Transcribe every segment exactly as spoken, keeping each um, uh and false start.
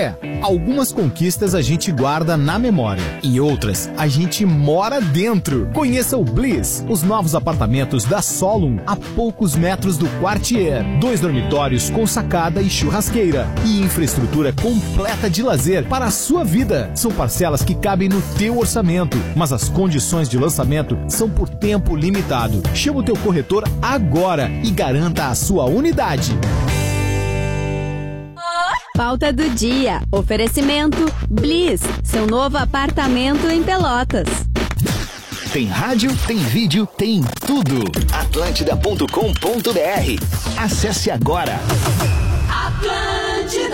É, algumas conquistas a gente guarda na memória e outras a gente mora dentro. Conheça o Bliss, os novos apartamentos da Solum a poucos metros do Quartier. Dois dormitórios com sacada e churrasqueira e infraestrutura completa de lazer para a sua vida. São parcelas que cabem no teu orçamento, mas as condições de lançamento são por tempo limitado. Chama o teu corretor agora e garanta a sua unidade. Pauta do dia. Oferecimento Bliss, seu novo apartamento em Pelotas. Tem rádio, tem vídeo, tem tudo. Atlântida ponto com ponto br. Acesse agora. Atlântida.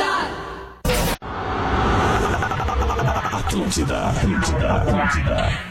Atlântida, Atlântida, Atlântida.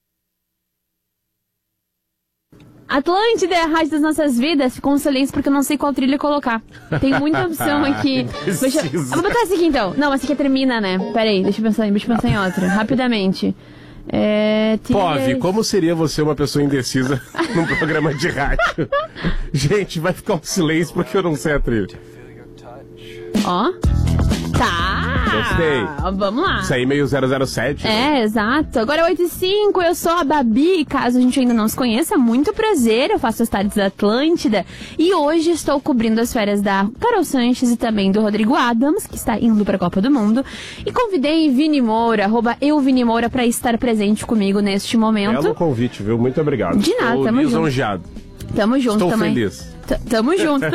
Atlântida é a rádio das nossas vidas. Ficou um silêncio porque eu não sei qual trilha colocar. Tem muita opção aqui. Deixa... Eu vou botar essa aqui então. Não, essa aqui termina, né? Pera aí, deixa eu pensar, deixa eu pensar em outra. Rapidamente. É... Pove, como seria você uma pessoa indecisa num programa de rádio? Gente, vai ficar um silêncio porque eu não sei a trilha. Ó. Tá. Gostei. Vamos lá. Isso aí meio zero zero sete. É, né? exato. Agora é oito e cinco, eu sou a Babi. Caso a gente ainda não se conheça, muito prazer. Eu faço as tardes da Atlântida. E hoje estou cobrindo as férias da Carol Sanches e também do Rodrigo Adams, que está indo para a Copa do Mundo. E convidei Vini Moura, arroba eu Vini Moura, para estar presente comigo neste momento. Belo convite, viu? Muito obrigado. De nada, estou tamo lisonjeado. junto. Tamo junto Estou também. feliz. T Tamo junto.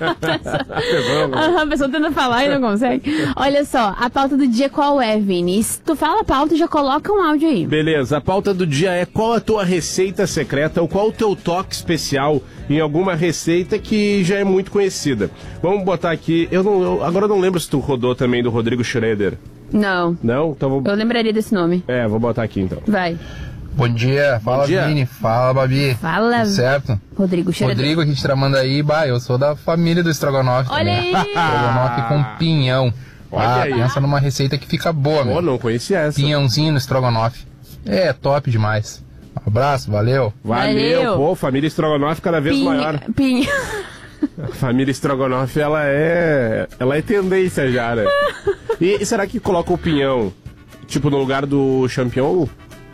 A pessoa tenta falar e não consegue. Olha só, a pauta do dia qual é, Vini? Se tu fala a pauta, já coloca um áudio aí. Beleza, a pauta do dia é qual a tua receita secreta ou qual o teu toque especial em alguma receita que já é muito conhecida. Vamos botar aqui, eu não, eu, agora eu não lembro se tu rodou também do Rodrigo Schroeder. Não. Não? Então vou... Eu lembraria desse nome. É, vou botar aqui então. Vai. Bom dia, fala Bom dia. Vini, fala Babi. Fala. Tudo certo? Rodrigo Schroeder. Rodrigo aqui de Tramandaí, bah, eu sou da família do estrogonofe. Olha também. aí. Estrogonofe com pinhão. Olha ah, aí. pensa numa receita que fica boa, meu. Oh, não conhecia essa. Pinhãozinho no estrogonofe. É, top demais. Um abraço, valeu. Valeu, Valeu. pô, família Estrogonofe cada vez Pinha, maior. Pinha. A família Estrogonofe, ela é. Ela é tendência já, né? E, e será que coloca o pinhão, tipo, no lugar do champignon?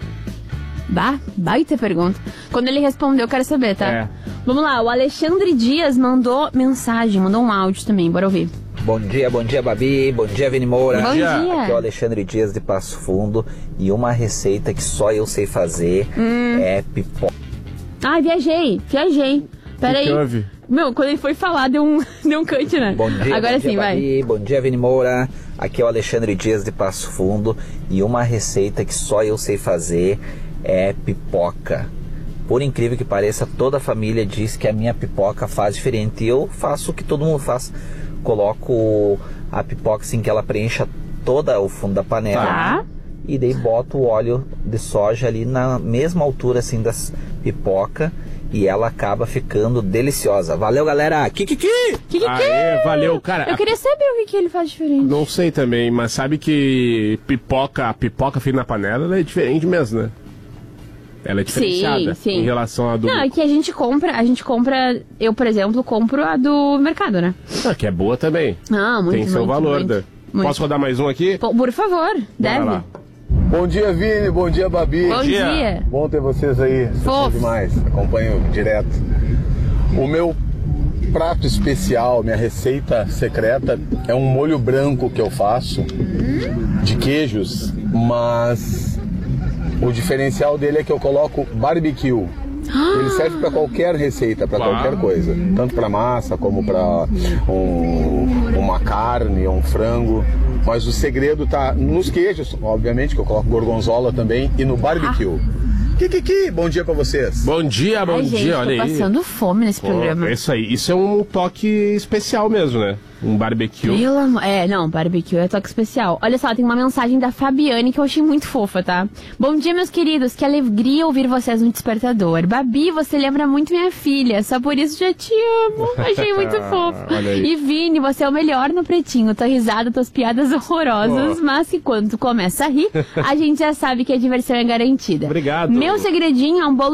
Bah, baita pergunta. Quando ele respondeu, eu quero saber, tá? É. Vamos lá, o Alexandre Dias mandou mensagem, mandou um áudio também, bora ouvir. Bom dia, bom dia, Babi. Bom dia, Vini Moura. Bom dia. Aqui é o Alexandre Dias de Passo Fundo. E uma receita que só eu sei fazer hum. é pipoca. Ah, viajei, viajei. Pera Que aí. que houve? Meu, quando ele foi falar, deu um, deu um cut, né? Bom dia, Agora bom dia, sim, vai. Babi. Bom dia, Vini Moura. Aqui é o Alexandre Dias de Passo Fundo. E uma receita que só eu sei fazer é pipoca. Por incrível que pareça, toda a família diz que a minha pipoca faz diferente. E eu faço o que todo mundo faz. Coloco a pipoca assim que ela preencha toda o fundo da panela. Tá. E daí boto o óleo de soja ali na mesma altura assim das pipoca. E ela acaba ficando deliciosa. Valeu, galera! Kikiki! Que que que? Aê, valeu, cara. Eu queria saber o que, que ele faz diferente. Não sei também, mas sabe que pipoca, a pipoca feita na panela, ela é diferente mesmo, né? Ela é diferenciada sim, sim. em relação à do... Não, é que a gente compra, a gente compra, eu, por exemplo, compro a do mercado, né? Ah, que é boa também. Ah, muito, Tem seu muito, valor, muito, né? muito. Posso rodar mais um aqui? Por, por favor, deve. lá. Bom dia, Vini. Bom dia, Babi. Bom dia. dia. Bom ter vocês aí. Vocês são Fofo. demais. Acompanho direto. O meu prato especial, minha receita secreta, é um molho branco que eu faço de queijos, mas o diferencial dele é que eu coloco barbecue. Ele serve para qualquer receita, para Uau. qualquer coisa, tanto para massa como para um, uma carne, um frango. Mas o segredo tá nos queijos, obviamente, que eu coloco gorgonzola também, e no barbecue. Kikiki, bom dia pra vocês. Bom dia, bom Ai, dia, gente, olha tô aí. passando fome nesse Pô, programa. é isso aí, isso é um toque especial mesmo, né? Um barbecue. Pelo amor... É, não, barbecue é toque especial. Olha só, tem uma mensagem da Fabiane que eu achei muito fofa, tá? Bom dia, meus queridos, que alegria ouvir vocês no despertador. Babi, você lembra muito minha filha, só por isso já te amo. Achei muito fofo. Olha aí. E Vini, você é o melhor no Pretinho. Tua risada, tuas piadas horrorosas, Oh. mas que quando tu começa a rir, a gente já sabe que a diversão é garantida. Obrigado. Meu segredinho é um bolo